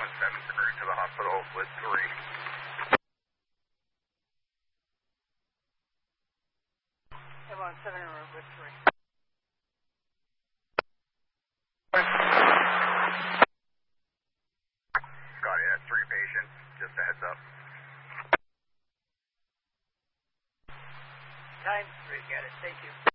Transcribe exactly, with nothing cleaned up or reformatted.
one seven through to the hospital with three. seven one seven with three. Got it, that's three patients, just a heads up. Time three, got it, thank you.